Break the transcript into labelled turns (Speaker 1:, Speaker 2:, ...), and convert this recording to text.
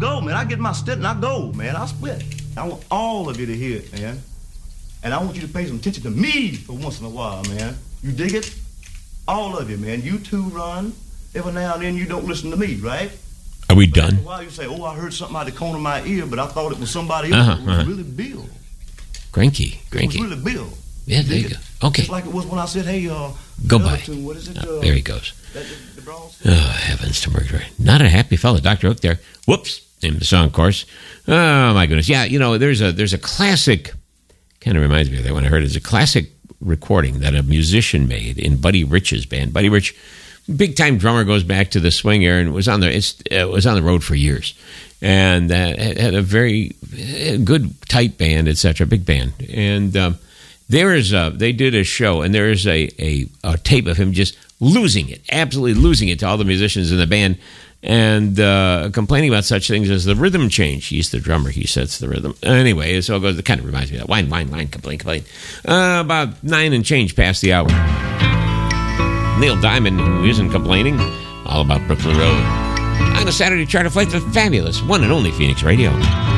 Speaker 1: go, man. I get my stint and I go, man. I split. I want all of you to hear it, man. And I want you to pay some attention to me for once in a while, man. You dig it? All of you, man. You two run. Every now and then you don't listen to me, right?
Speaker 2: Are we done?
Speaker 1: After a while you say, oh, I heard something out of the corner of my ear, but I thought it was somebody else. It was really Bill.
Speaker 2: Granky.
Speaker 1: It was really Bill.
Speaker 2: Yeah, there you go. Okay.
Speaker 1: Just like it was when I said, hey,
Speaker 2: go by.
Speaker 1: What is it?
Speaker 2: There he goes.
Speaker 1: The Bronx?
Speaker 2: Oh, heavens to Mercury. Not a happy fella, Dr. Hook there. Whoops. Name of the song, of course. Oh, my goodness. Yeah, there's a classic, kind of reminds me of that when I heard it. It's a classic recording that a musician made in Buddy Rich's band. Buddy Rich, big-time drummer, goes back to the swing era and was on the road for years. And had a very good, tight band, etc., big band. And they did a show, and there is a tape of him just losing it, absolutely losing it to all the musicians in the band, and complaining about such things as the rhythm change. He's the drummer. He sets the rhythm. Anyway, so it goes. It kind of reminds me of that. Whine, complain. About 9 and change past the hour. Neil Diamond, who isn't complaining, all about Brooklyn Road. On a Saturday chart of flight, the fabulous one and only Phoenix Radio.